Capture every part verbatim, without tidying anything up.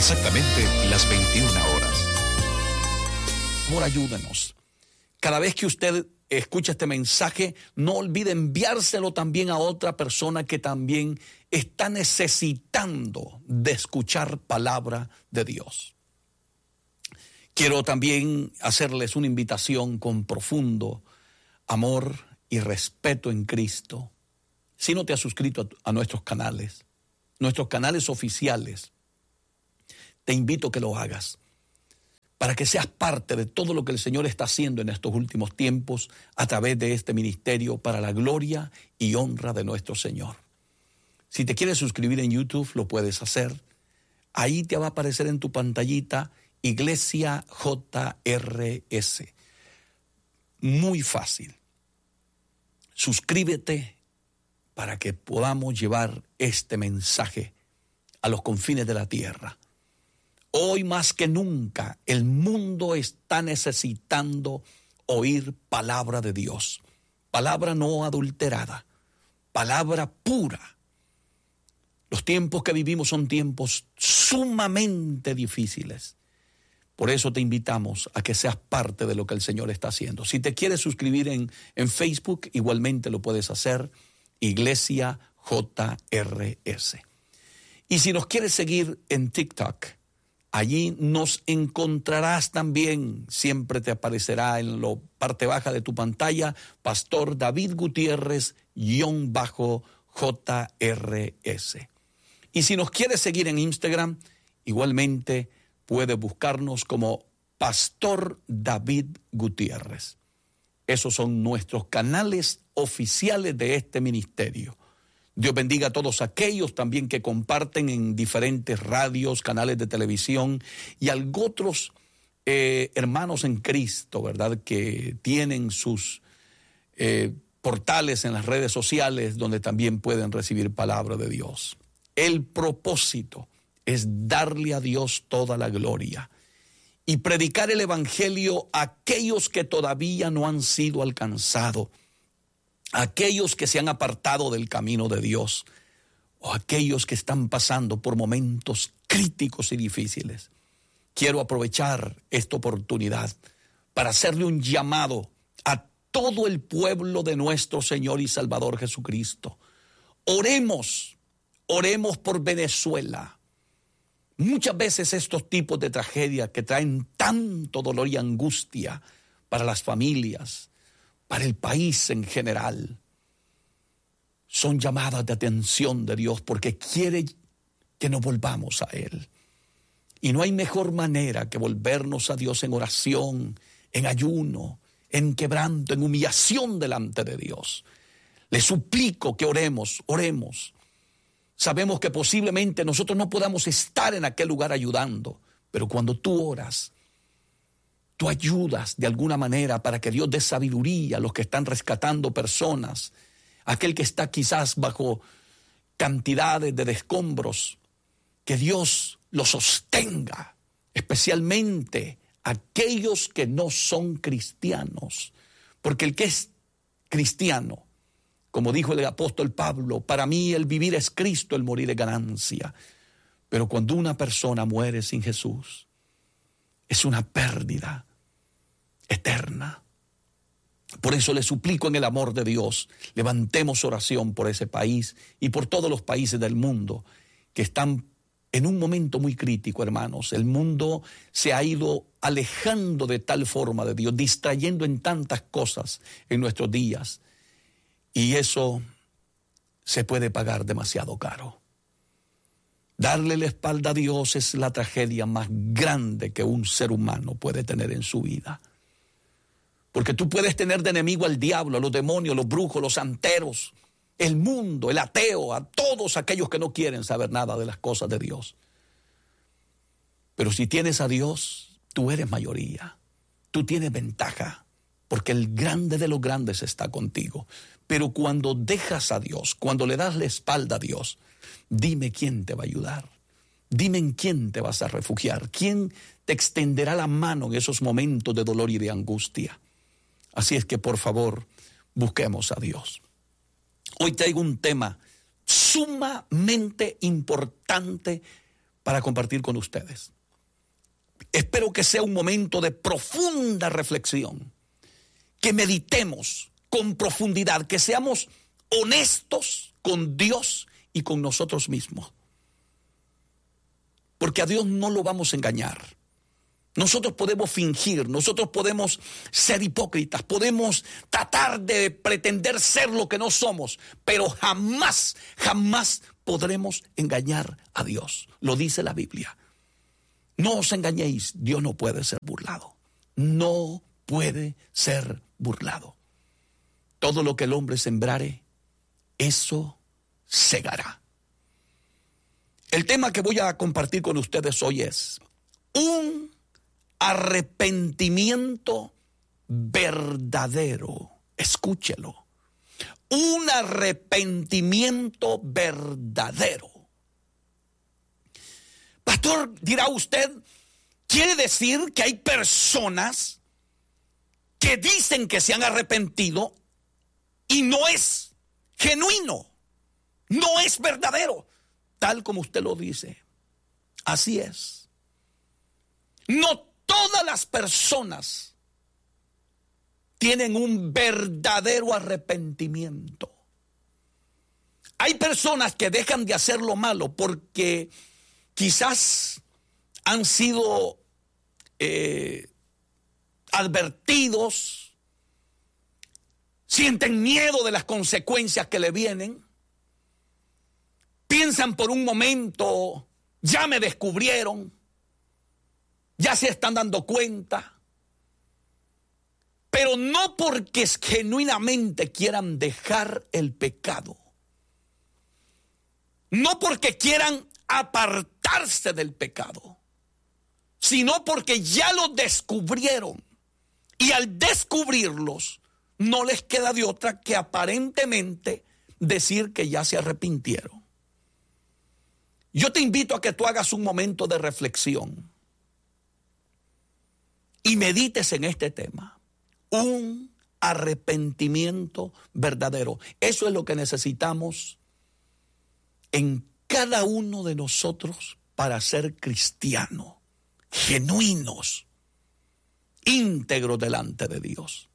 Exactamente las veintiuna horas. Por favor, ayúdenos. Cada vez que usted escucha este mensaje, no olvide enviárselo también a otra persona que también está necesitando de escuchar palabra de Dios. Quiero también hacerles una invitación con profundo amor y respeto en Cristo. Si no te has suscrito a, a nuestros canales, nuestros canales oficiales, te invito a que lo hagas para que seas parte de todo lo que el Señor está haciendo en estos últimos tiempos a través de este ministerio para la gloria y honra de nuestro Señor. Si te quieres suscribir en YouTube, lo puedes hacer. Ahí te va a aparecer en tu pantallita Iglesia J R S. Muy fácil. Suscríbete para que podamos llevar este mensaje a los confines de la tierra. Hoy más que nunca el mundo está necesitando oír palabra de Dios. Palabra no adulterada, palabra pura. Los tiempos que vivimos son tiempos sumamente difíciles. Por eso te invitamos a que seas parte de lo que el Señor está haciendo. Si te quieres suscribir en, en Facebook, igualmente lo puedes hacer, Iglesia J R S. Y si nos quieres seguir en TikTok, allí nos encontrarás también, siempre te aparecerá en la parte baja de tu pantalla, Pastor David Gutiérrez, guión bajo J R S. Y si nos quieres seguir en Instagram, igualmente puedes buscarnos como Pastor David Gutiérrez. Esos son nuestros canales oficiales de este ministerio. Dios bendiga a todos aquellos también que comparten en diferentes radios, canales de televisión y a otros eh, hermanos en Cristo, ¿verdad? Que tienen sus eh, portales en las redes sociales donde también pueden recibir palabra de Dios. El propósito es darle a Dios toda la gloria y predicar el evangelio a aquellos que todavía no han sido alcanzados, aquellos que se han apartado del camino de Dios o aquellos que están pasando por momentos críticos y difíciles. Quiero aprovechar esta oportunidad para hacerle un llamado a todo el pueblo de nuestro Señor y Salvador Jesucristo. Oremos, oremos por Venezuela. Muchas veces estos tipos de tragedias que traen tanto dolor y angustia para las familias, para el país en general, son llamadas de atención de Dios porque quiere que nos volvamos a Él. Y no hay mejor manera que volvernos a Dios en oración, en ayuno, en quebranto, en humillación delante de Dios. Le suplico que oremos, oremos. Sabemos que posiblemente nosotros no podamos estar en aquel lugar ayudando, pero cuando tú oras, tú ayudas de alguna manera para que Dios dé sabiduría a los que están rescatando personas, aquel que está quizás bajo cantidades de escombros, que Dios los sostenga, especialmente aquellos que no son cristianos, porque el que es cristiano, como dijo el apóstol Pablo, para mí el vivir es Cristo, el morir es ganancia. Pero cuando una persona muere sin Jesús, es una pérdida eterna. Por eso le suplico en el amor de Dios, levantemos oración por ese país y por todos los países del mundo que están en un momento muy crítico, hermanos. El mundo se ha ido alejando de tal forma de Dios, distrayendo en tantas cosas en nuestros días. Y eso se puede pagar demasiado caro. Darle la espalda a Dios es la tragedia más grande que un ser humano puede tener en su vida. Porque tú puedes tener de enemigo al diablo, a los demonios, los brujos, los santeros, el mundo, el ateo, a todos aquellos que no quieren saber nada de las cosas de Dios. Pero si tienes a Dios, tú eres mayoría. Tú tienes ventaja, porque el grande de los grandes está contigo. Pero cuando dejas a Dios, cuando le das la espalda a Dios, dime quién te va a ayudar. Dime en quién te vas a refugiar. ¿Quién te extenderá la mano en esos momentos de dolor y de angustia? Así es que, por favor, busquemos a Dios. Hoy traigo un tema sumamente importante para compartir con ustedes. Espero que sea un momento de profunda reflexión, que meditemos con profundidad, que seamos honestos con Dios y con nosotros mismos. Porque a Dios no lo vamos a engañar. Nosotros podemos fingir, nosotros podemos ser hipócritas, podemos tratar de pretender ser lo que no somos, pero jamás, jamás podremos engañar a Dios. Lo dice la Biblia. No os engañéis, Dios no puede ser burlado. No puede ser burlado. Todo lo que el hombre sembrare, eso segará. El tema que voy a compartir con ustedes hoy es un arrepentimiento verdadero. Escúchelo. Un arrepentimiento verdadero. Pastor, dirá usted, ¿quiere decir que hay personas que dicen que se han arrepentido y no es genuino, no es verdadero, tal como usted lo dice? Así es. No todas las personas tienen un verdadero arrepentimiento. Hay personas que dejan de hacer lo malo porque quizás han sido eh, advertidos, sienten miedo de las consecuencias que le vienen, piensan por un momento, ya me descubrieron, ya se están dando cuenta, pero no porque genuinamente quieran dejar el pecado, no porque quieran apartarse del pecado, sino porque ya lo descubrieron y al descubrirlos no les queda de otra que aparentemente decir que ya se arrepintieron. Yo te invito a que tú hagas un momento de reflexión y medites en este tema. Un arrepentimiento verdadero. Eso es lo que necesitamos en cada uno de nosotros para ser cristianos, genuinos, íntegros delante de Dios.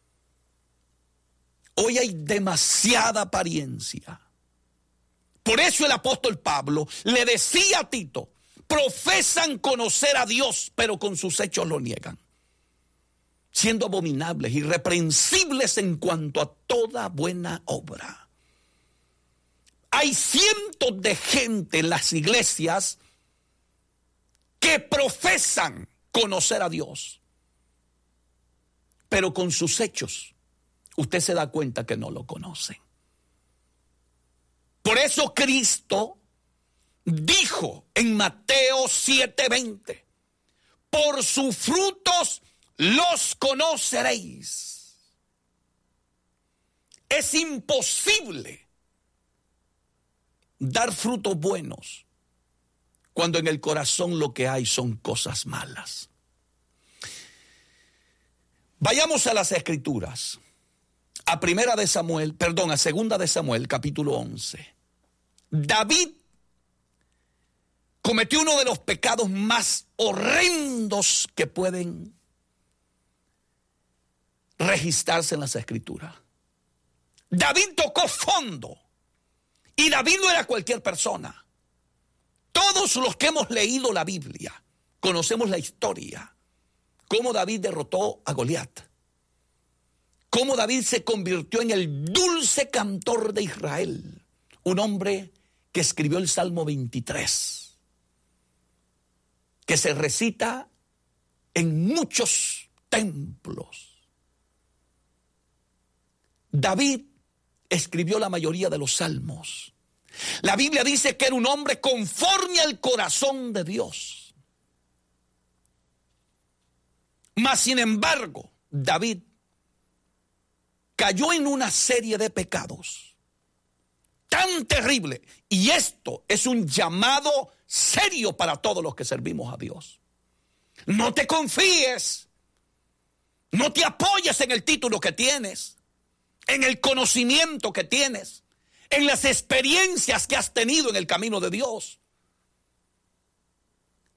Hoy hay demasiada apariencia. Por eso el apóstol Pablo le decía a Tito, profesan conocer a Dios, pero con sus hechos lo niegan, siendo abominables, irreprensibles en cuanto a toda buena obra. Hay cientos de gente en las iglesias que profesan conocer a Dios, pero con sus hechos usted se da cuenta que no lo conocen. Por eso Cristo dijo en Mateo siete veinte, por sus frutos los conoceréis. Es imposible dar frutos buenos cuando en el corazón lo que hay son cosas malas. Vayamos a las Escrituras, a primera de Samuel, perdón, a segunda de Samuel, capítulo once. David cometió uno de los pecados más horrendos que pueden registrarse en las Escrituras. David tocó fondo. Y David no era cualquier persona. Todos los que hemos leído la Biblia conocemos la historia. Cómo David derrotó a Goliat. Cómo David se convirtió en el dulce cantor de Israel. Un hombre que escribió el Salmo veintitrés. Que se recita en muchos templos. David escribió la mayoría de los salmos. La Biblia dice que era un hombre conforme al corazón de Dios. Mas, sin embargo, David cayó en una serie de pecados tan terrible. Y esto es un llamado serio para todos los que servimos a Dios. No te confíes. No te apoyes en el título que tienes, en el conocimiento que tienes, en las experiencias que has tenido en el camino de Dios.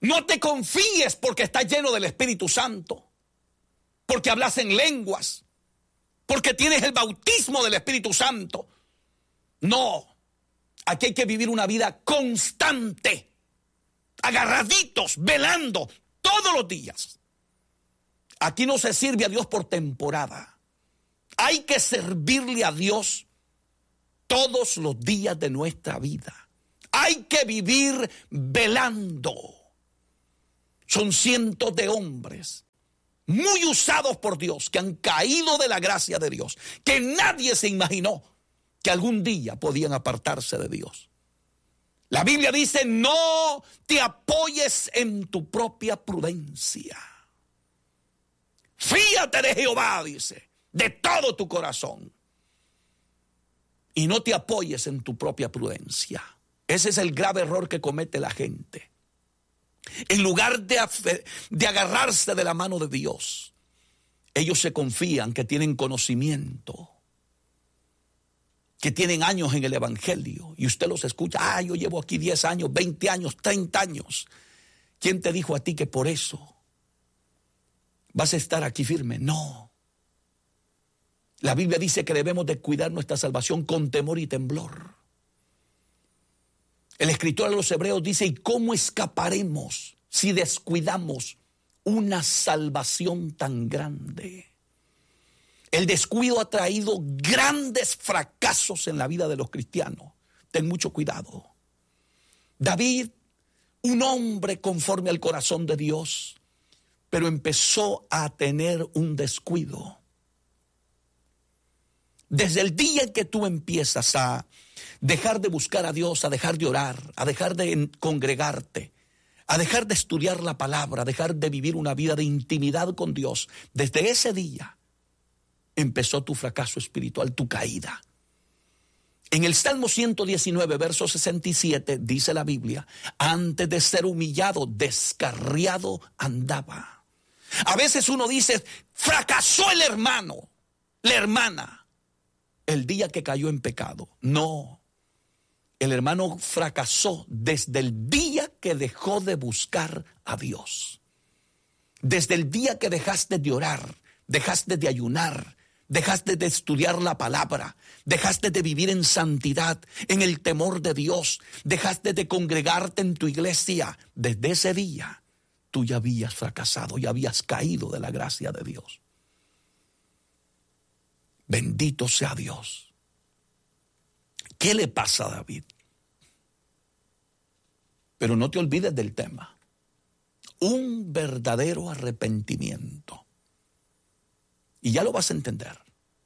No te confíes porque estás lleno del Espíritu Santo, porque hablas en lenguas, porque tienes el bautismo del Espíritu Santo. No, aquí hay que vivir una vida constante, agarraditos, velando todos los días. Aquí no se sirve a Dios por temporada. Hay que servirle a Dios todos los días de nuestra vida. Hay que vivir velando. Son cientos de hombres muy usados por Dios que han caído de la gracia de Dios, que nadie se imaginó que algún día podían apartarse de Dios. La Biblia dice: no te apoyes en tu propia prudencia. Fíate de Jehová, dice, de todo tu corazón. Y no te apoyes en tu propia prudencia. Ese es el grave error que comete la gente. En lugar de, de agarrarse de la mano de Dios, ellos se confían que tienen conocimiento, que tienen años en el evangelio, y usted los escucha: ah, yo llevo aquí diez años, veinte años, treinta años. ¿Quién te dijo a ti que por eso vas a estar aquí firme? No. La Biblia dice que debemos de cuidar nuestra salvación con temor y temblor. El escritor a los Hebreos dice: ¿y cómo escaparemos si descuidamos una salvación tan grande? El descuido ha traído grandes fracasos en la vida de los cristianos. Ten mucho cuidado. David, un hombre conforme al corazón de Dios, pero empezó a tener un descuido. Desde el día en que tú empiezas a dejar de buscar a Dios, a dejar de orar, a dejar de congregarte, a dejar de estudiar la palabra, a dejar de vivir una vida de intimidad con Dios, desde ese día empezó tu fracaso espiritual, tu caída. En el Salmo ciento diecinueve, verso sesenta y siete, dice la Biblia: antes de ser humillado, descarriado andaba. A veces uno dice: fracasó el hermano, la hermana, el día que cayó en pecado. No, el hermano fracasó desde el día que dejó de buscar a Dios. Desde el día que dejaste de orar, dejaste de ayunar, dejaste de estudiar la palabra, dejaste de vivir en santidad, en el temor de Dios, dejaste de congregarte en tu iglesia. Desde ese día tú ya habías fracasado, ya habías caído de la gracia de Dios. Bendito sea Dios. ¿Qué le pasa a David? Pero no te olvides del tema. Un verdadero arrepentimiento. Y ya lo vas a entender.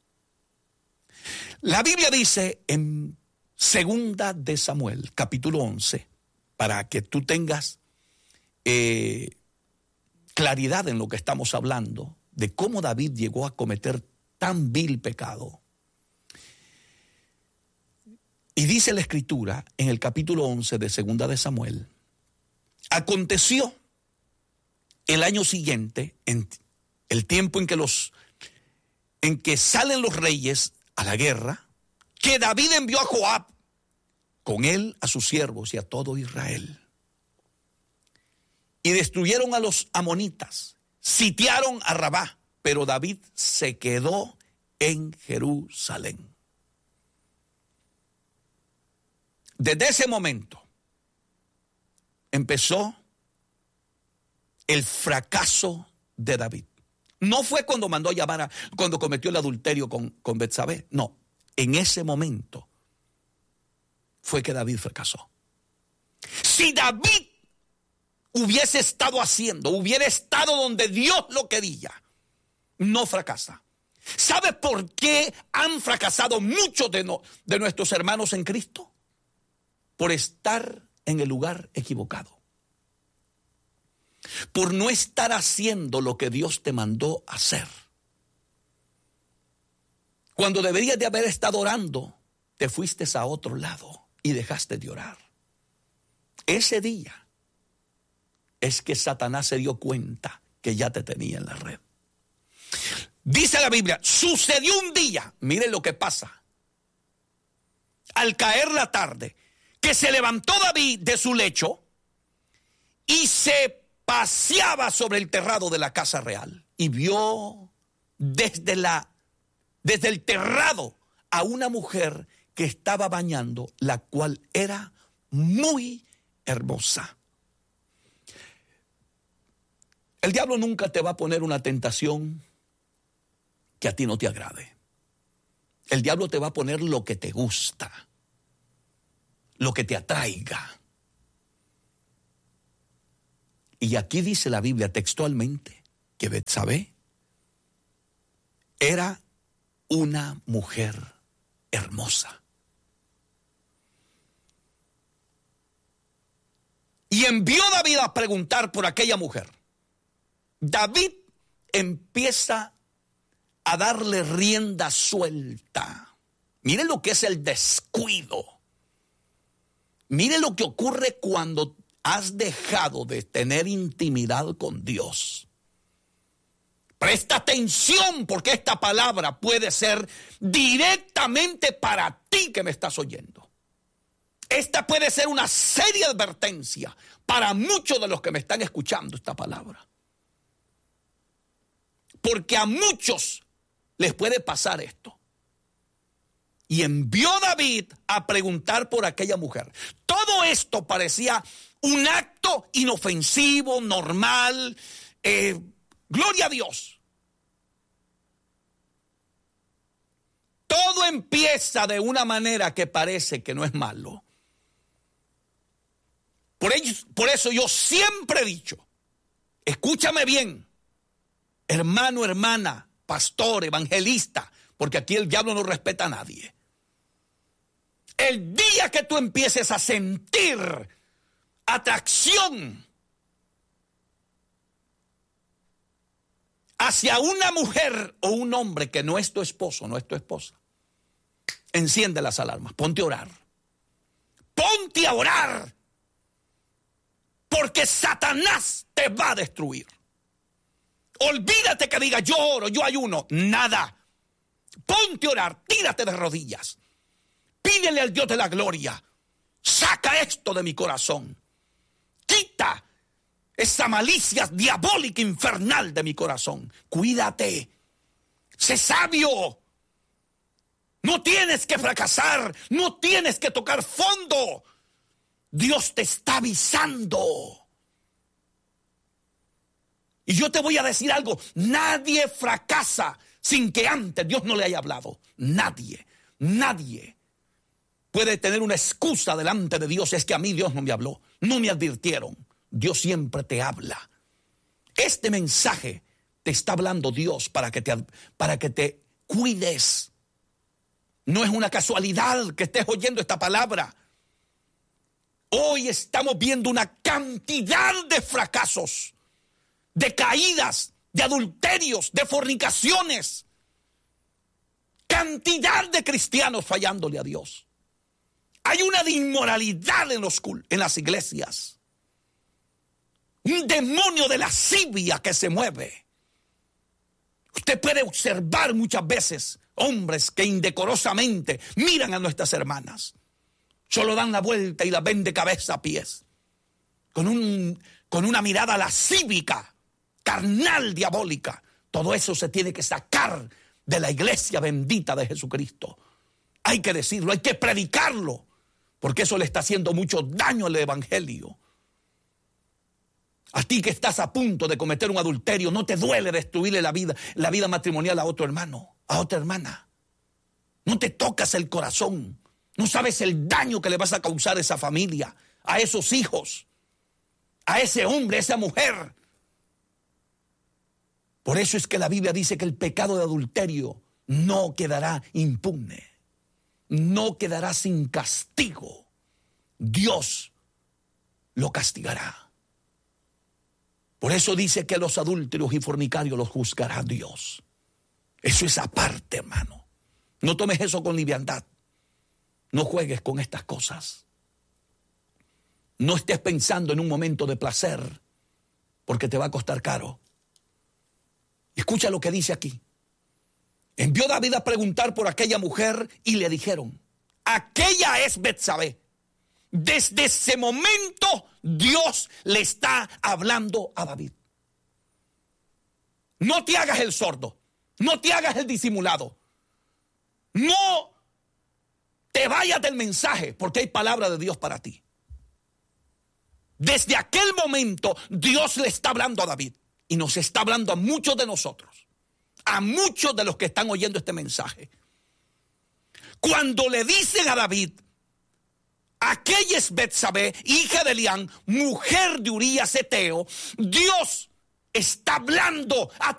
La Biblia dice en Segunda de Samuel, capítulo once, para que tú tengas eh, claridad en lo que estamos hablando, de cómo David llegó a cometer tan vil pecado. Y dice la Escritura en el capítulo once de Segunda de Samuel: aconteció el año siguiente, en el tiempo en que los en que salen los reyes a la guerra, que David envió a Joab, con él a sus siervos y a todo Israel. Y destruyeron a los amonitas, sitiaron a Rabá, pero David se quedó en Jerusalén. Desde ese momento empezó el fracaso de David. No fue cuando mandó a llamar a, cuando cometió el adulterio con, con Betsabé. No, en ese momento fue que David fracasó. Si David hubiese estado haciendo, hubiera estado donde Dios lo quería, no fracasa. ¿Sabe por qué han fracasado muchos de, no, de nuestros hermanos en Cristo? Por estar en el lugar equivocado. Por no estar haciendo lo que Dios te mandó hacer. Cuando deberías de haber estado orando, te fuiste a otro lado y dejaste de orar. Ese día es que Satanás se dio cuenta que ya te tenía en la red. Dice la Biblia, sucedió un día, miren lo que pasa, al caer la tarde, que se levantó David de su lecho y se paseaba sobre el terrado de la casa real y vio desde, la, desde el terrado a una mujer que estaba bañando, la cual era muy hermosa. El diablo nunca te va a poner una tentación que a ti no te agrade. El diablo te va a poner lo que te gusta, lo que te atraiga. Y aquí dice la Biblia textualmente que Betsabé era una mujer hermosa. Y envió David a preguntar por aquella mujer. David empieza a darle rienda suelta. Mire lo que es el descuido. Mire lo que ocurre cuando has dejado de tener intimidad con Dios. Presta atención, porque esta palabra puede ser directamente para ti que me estás oyendo. Esta puede ser una seria advertencia para muchos de los que me están escuchando esta palabra. Porque a muchos les puede pasar esto. Y envió David a preguntar por aquella mujer. Todo esto parecía un acto inofensivo, normal. Eh, gloria a Dios. Todo empieza de una manera que parece que no es malo. Por, ello, por eso yo siempre he dicho, escúchame bien, hermano, hermana, pastor, evangelista, porque aquí el diablo no respeta a nadie. El día que tú empieces a sentir atracción hacia una mujer o un hombre que no es tu esposo, no es tu esposa, enciende las alarmas, ponte a orar. Ponte a orar, porque Satanás te va a destruir. Olvídate que diga yo oro, yo ayuno, nada. Ponte a orar, tírate de rodillas. Pídele al Dios de la gloria, saca esto de mi corazón. Quita esa malicia diabólica infernal de mi corazón. Cuídate, sé sabio. No tienes que fracasar, no tienes que tocar fondo. Dios te está avisando. Y yo te voy a decir algo, nadie fracasa sin que antes Dios no le haya hablado. Nadie, nadie puede tener una excusa delante de Dios. Es que a mí Dios no me habló, no me advirtieron. Dios siempre te habla. Este mensaje te está hablando Dios para que te, para que te cuides. No es una casualidad que estés oyendo esta palabra. Hoy estamos viendo una cantidad de fracasos, de caídas, de adulterios, de fornicaciones. Cantidad de cristianos fallándole a Dios. Hay una de inmoralidad en, los, en las iglesias. Un demonio de lascivia que se mueve. Usted puede observar muchas veces hombres que indecorosamente miran a nuestras hermanas. Solo dan la vuelta y la ven de cabeza a pies. Con, un, con una mirada lascívica, carnal, diabólica. Todo eso se tiene que sacar de la iglesia bendita de Jesucristo. Hay que decirlo, hay que predicarlo. Porque eso le está haciendo mucho daño al evangelio. A ti que estás a punto de cometer un adulterio, no te duele destruirle la vida, la vida matrimonial a otro hermano, a otra hermana. No te tocas el corazón. No sabes el daño que le vas a causar a esa familia, a esos hijos, a ese hombre, a esa mujer. Por eso es que la Biblia dice que el pecado de adulterio no quedará impune, no quedará sin castigo. Dios lo castigará. Por eso dice que los adúlteros y fornicarios los juzgará Dios. Eso es aparte, hermano. No tomes eso con liviandad. No juegues con estas cosas. No estés pensando en un momento de placer, porque te va a costar caro. Escucha lo que dice aquí. Envió David a preguntar por aquella mujer y le dijeron, aquella es Betsabé, Desde ese momento Dios le está hablando a David. No te hagas el sordo, no te hagas el disimulado, no te vayas del mensaje, porque hay palabra de Dios para ti. Desde aquel momento Dios le está hablando a David y nos está hablando a muchos de nosotros, a muchos de los que están oyendo este mensaje. Cuando le dicen a David, aquella es Betsabé, hija de Elián, mujer de Urías Eteo, Dios está hablando a